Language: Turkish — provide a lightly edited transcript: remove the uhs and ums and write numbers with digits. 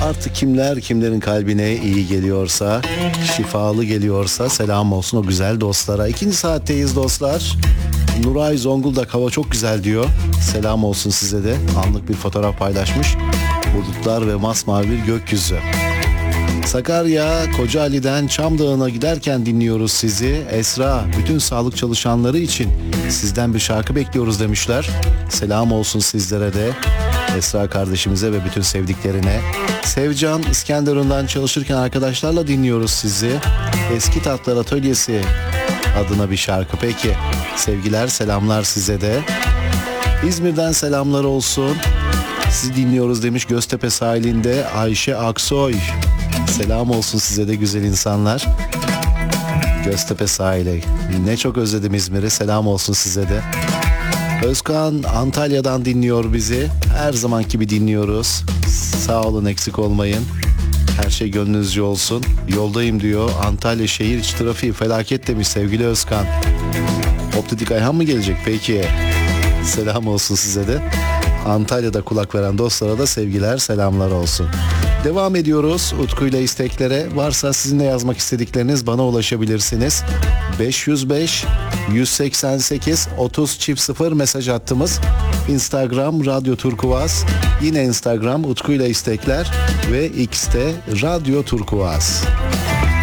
Artık kimler kimlerin kalbine iyi geliyorsa, şifalı geliyorsa selam olsun o güzel dostlara. İkinci saatteyiz dostlar. Nuray Zonguldak hava çok güzel diyor. Selam olsun size de. Anlık bir fotoğraf paylaşmış. Bulutlar ve masmavi bir gökyüzü. Sakarya, Kocaeli'den Çamdağı'na giderken dinliyoruz sizi. Esra, bütün sağlık çalışanları için sizden bir şarkı bekliyoruz demişler. Selam olsun sizlere de. Esra kardeşimize ve bütün sevdiklerine. Sevcan, İskenderun'dan çalışırken arkadaşlarla dinliyoruz sizi. Eski Tatlar Atölyesi adına bir şarkı. Peki, sevgiler, selamlar size de. İzmir'den selamlar olsun. Sizi dinliyoruz demiş Göztepe sahilinde Ayşe Aksoy. Selam olsun size de güzel insanlar. Göztepe sahili. Ne çok özledim İzmir'i. Selam olsun size de. Özkan Antalya'dan dinliyor bizi. Her zamanki gibi dinliyoruz. Sağ olun, eksik olmayın. Her şey gönlünüzce olsun. Yoldayım diyor. Antalya şehir içi trafiği felaket demiş sevgili Özkan. Optidik Ayhan mı gelecek? Peki. Selam olsun size de. Antalya'da kulak veren dostlara da sevgiler, selamlar olsun. Devam ediyoruz Utku'yla isteklere. Varsa sizin de yazmak istedikleriniz bana ulaşabilirsiniz. 505 188 30 0 mesaj hattımız. Instagram Radyo Turkuaz. Yine Instagram Utku'yla istekler ve X'te Radyo Turkuaz.